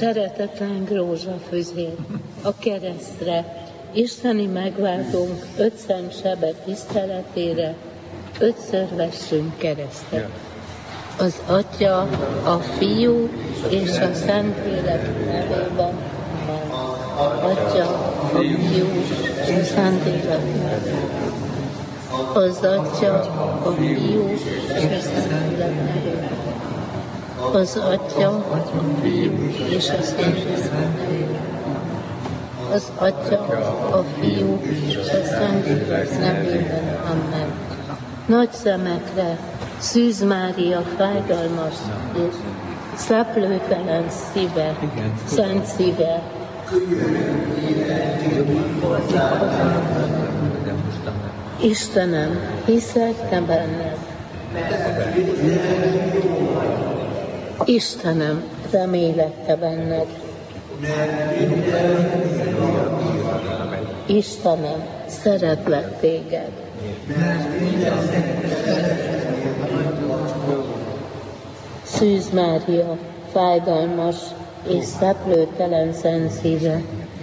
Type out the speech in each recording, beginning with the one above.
szeretetlen rózsafüzér a keresztre, isteni megváltónk 5 szent sebe tiszteletére, 5-ször vessünk keresztet. Az Atya, a Fiú és a Szentlélek nevében. Amen. Atya, a Fiú és a Szentlélek nevében. Az Atya, a Fiú és a Szentlélek nevében. Az Atya, a Fiú és a Szentlélek nevében. Az Atya, a Fiú és a Szentlélek nevében. Amen. Nagy szemekre, Szűz Mária fájdalmas és szeplőtelen szíve, szent szíve. Istenem, hiszek te benned. Istenem, remélek te benned. Istenem, szeretlek téged. Szűz Mária, fájdalmas és szeplőtelen szent szíve.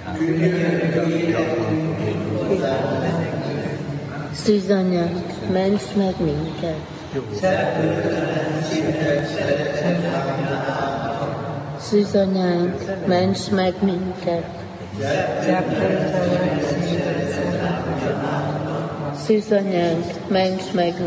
Szűz Anyánk, ments meg minket. Szűz Anyánk, ments meg minket. Szűz Anyánk, ments meg